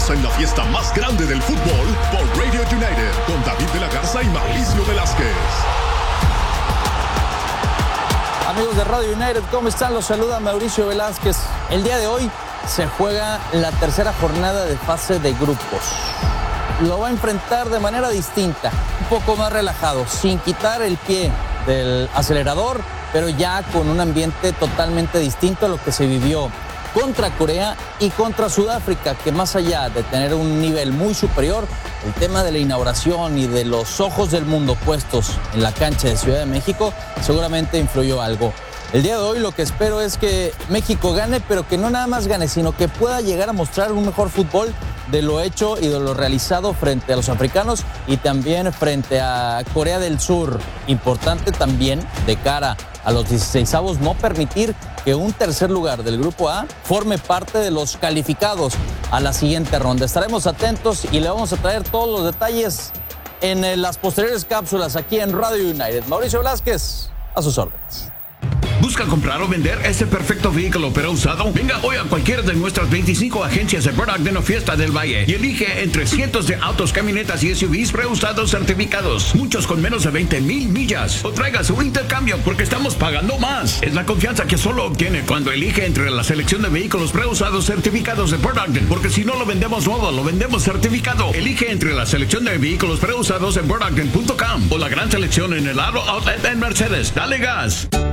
Goza en la fiesta más grande del fútbol por Radio United con David de la Garza y Mauricio Velázquez. Amigos de Radio United, ¿cómo están? Los saluda Mauricio Velázquez. El día de hoy se juega la tercera jornada de fase de grupos. Lo va a enfrentar de manera distinta, un poco más relajado, sin quitar el pie del acelerador, pero ya con un ambiente totalmente distinto a lo que se vivió contra Corea y contra Sudáfrica, que más allá de tener un nivel muy superior, el tema de la inauguración y de los ojos del mundo puestos en la cancha de Ciudad de México seguramente influyó algo. El día de hoy lo que espero es que México gane, pero que no nada más gane, sino que pueda llegar a mostrar un mejor fútbol de lo hecho y de lo realizado frente a los africanos y también frente a Corea del Sur. Importante también de cara a los 16avos no permitir que un tercer lugar del Grupo A forme parte de los calificados a la siguiente ronda. Estaremos atentos y le vamos a traer todos los detalles en las posteriores cápsulas aquí en Radio United. Mauricio Velázquez, a sus órdenes. ¿Busca comprar o vender ese perfecto vehículo pero usado? Venga hoy a cualquiera de nuestras 25 agencias de Bird Ogden o Fiesta del Valle y elige entre cientos de autos, camionetas y SUVs preusados certificados, muchos con menos de 20,000 millas. O traiga su intercambio porque estamos pagando más. Es la confianza que solo obtiene cuando elige entre la selección de vehículos preusados certificados de Bird Ogden, porque si no lo vendemos nuevo, lo vendemos certificado. Elige entre la selección de vehículos preusados en birdogden.com o la gran selección en el Aro Outlet en Mercedes. Dale gas.